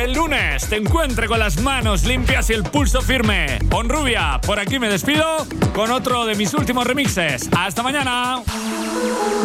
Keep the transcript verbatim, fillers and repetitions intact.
que el lunes te encuentre con las manos limpias y el pulso firme. Onrubia, por aquí me despido con otro de mis últimos remixes. ¡Hasta mañana!